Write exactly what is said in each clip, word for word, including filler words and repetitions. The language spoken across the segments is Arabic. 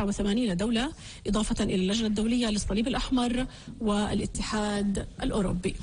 تسعة وثمانين دولة، إضافة إلى اللجنة الدولية للصليب الأحمر والاتحاد الأوروبي.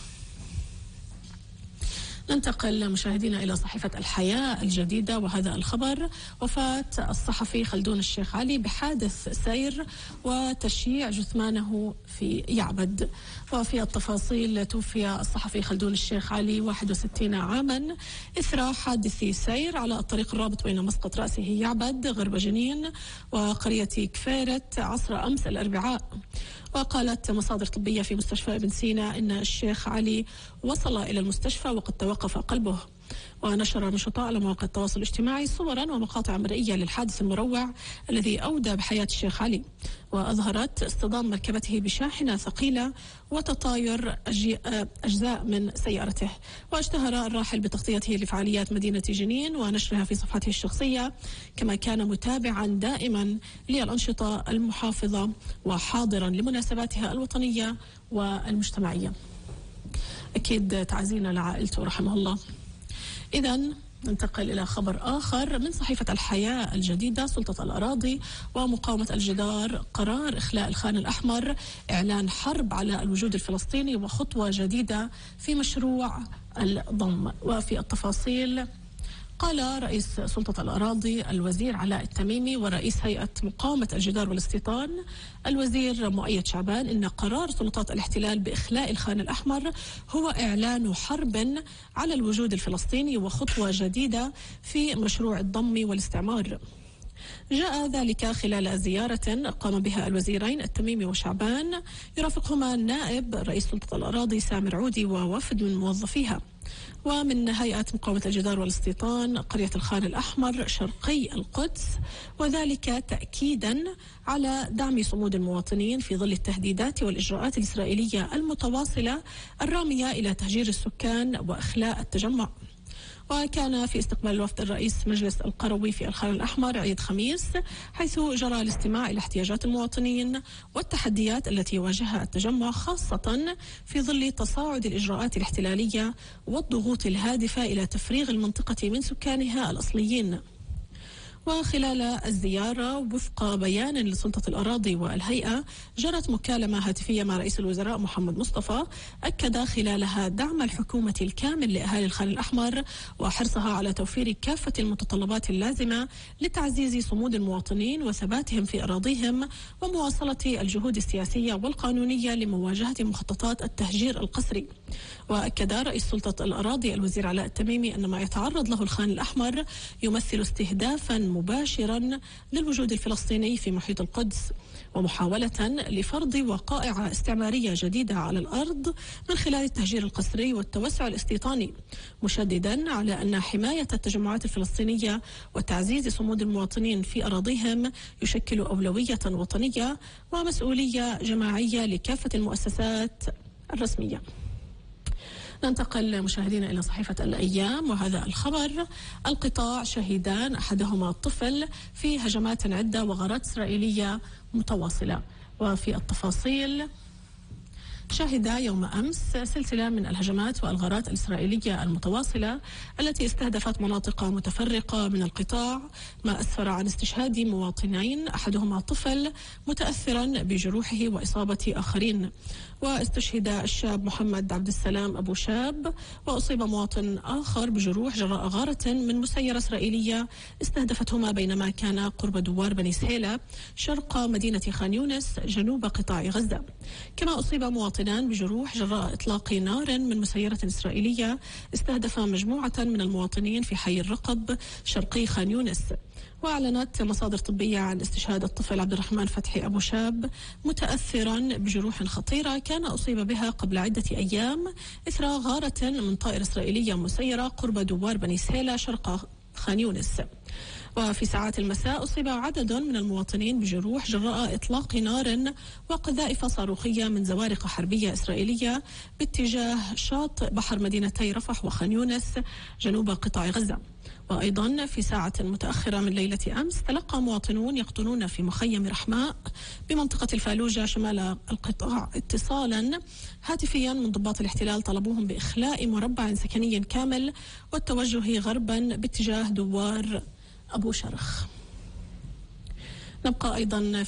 ننتقل مشاهدينا إلى صحيفة الحياة الجديدة، وهذا الخبر: وفاة الصحفي خلدون الشيخ علي بحادث سير وتشييع جثمانه في يعبد. وفي التفاصيل: توفي الصحفي خلدون الشيخ علي واحد وستين عاما إثر حادث سير على الطريق الرابط بين مسقط رأسه يعبد غرب جنين وقرية كفيرة عصر أمس الأربعاء. وقالت مصادر طبية في مستشفى ابن سينا إن الشيخ علي وصل إلى المستشفى وقد توقف قلبه. ونشر نشطاء على مواقع التواصل الاجتماعي صورا ومقاطع مرئية للحادث المروع الذي أودى بحياة الشيخ علي، وأظهرت اصطدام مركبته بشاحنة ثقيلة وتطاير أجزاء من سيارته. واشتهر الراحل بتغطيته لفعاليات مدينة جنين ونشرها في صفحته الشخصية، كما كان متابعا دائما للأنشطة المحافظة وحاضرا لمناسباتها الوطنية والمجتمعية. أكيد تعزينا لعائلته رحمه الله. إذن ننتقل إلى خبر آخر من صحيفة الحياة الجديدة: سلطة الأراضي ومقاومة الجدار، قرار إخلاء الخان الأحمر، إعلان حرب على الوجود الفلسطيني وخطوة جديدة في مشروع الضم. وفي التفاصيل: قال رئيس سلطة الأراضي الوزير علاء التميمي ورئيس هيئة مقاومة الجدار والاستيطان الوزير مؤيد شعبان إن قرار سلطات الاحتلال بإخلاء الخان الأحمر هو إعلان حرب على الوجود الفلسطيني وخطوة جديدة في مشروع الضم والاستعمار. جاء ذلك خلال زيارة قام بها الوزيرين التميمي وشعبان يرافقهما نائب رئيس سلطة الأراضي سامر عودي ووفد من موظفيها. ومن هيئة مقاومة الجدار والاستيطان قرية الخان الأحمر شرقي القدس، وذلك تأكيدا على دعم صمود المواطنين في ظل التهديدات والإجراءات الإسرائيلية المتواصلة الرامية إلى تهجير السكان وإخلاء التجمع. وكان في استقبال الوفد الرئيس مجلس القروي في الخان الأحمر عيد خميس، حيث جرى الاستماع إلى احتياجات المواطنين والتحديات التي يواجهها التجمع، خاصة في ظل تصاعد الإجراءات الاحتلالية والضغوط الهادفة إلى تفريغ المنطقة من سكانها الأصليين. وخلال الزيارة وفق بيان لسلطة الأراضي والهيئة جرت مكالمة هاتفية مع رئيس الوزراء محمد مصطفى، أكد خلالها دعم الحكومة الكامل لأهالي الخان الأحمر وحرصها على توفير كافة المتطلبات اللازمة لتعزيز صمود المواطنين وثباتهم في أراضيهم ومواصلة الجهود السياسية والقانونية لمواجهة مخططات التهجير القسري. وأكد رئيس سلطة الأراضي الوزير علاء التميمي أن ما يتعرض له الخان الأحمر يمثل استهدافا مباشرا للوجود الفلسطيني في محيط القدس ومحاولة لفرض وقائع استعمارية جديدة على الأرض من خلال التهجير القسري والتوسع الاستيطاني، مشددا على أن حماية التجمعات الفلسطينية وتعزيز صمود المواطنين في أراضيهم يشكل أولوية وطنية ومسؤولية جماعية لكافة المؤسسات الرسمية. ننتقل مشاهدينا إلى صحيفة الأيام، وهذا الخبر: القطاع شهيدان، أحدهما طفل، في هجمات عدة وغارات إسرائيلية متواصلة. وفي التفاصيل: شهد يوم أمس سلسلة من الهجمات والغارات الإسرائيلية المتواصلة التي استهدفت مناطق متفرقة من القطاع، ما أسفر عن استشهاد مواطنين، أحدهما طفل، متأثرا بجروحه وإصابة آخرين. واستشهد الشاب محمد عبد السلام أبو شاب، وأصيب مواطن آخر بجروح جراء غارة من مسيرة إسرائيلية استهدفتهما بينما كان قرب دوار بني سهيلة شرق مدينة خان يونس جنوب قطاع غزة. كما أصيب مواطنان بجروح جراء إطلاق نار من مسيرة إسرائيلية استهدف مجموعة من المواطنين في حي الرقب شرقي خان يونس. وأعلنت مصادر طبية عن استشهاد الطفل عبد الرحمن فتحي أبو شاب متأثرا بجروح خطيرة كان أصيب بها قبل عدة أيام إثر غارة من طائرة إسرائيلية مسيرة قرب دوار بني سهيلة شرق خان يونس. وفي ساعات المساء أصيب عدد من المواطنين بجروح جراء إطلاق نار وقذائف صاروخية من زوارق حربية إسرائيلية باتجاه شاطئ بحر مدينتي رفح وخان يونس جنوب قطاع غزة. وأيضا في ساعة متأخرة من ليلة أمس تلقى مواطنون يقطنون في مخيم رحماء بمنطقة الفالوجة شمال القطاع اتصالا هاتفيا من ضباط الاحتلال طلبوهم بإخلاء مربع سكني كامل والتوجه غربا باتجاه دوار أبو شرخ. نبقى أيضا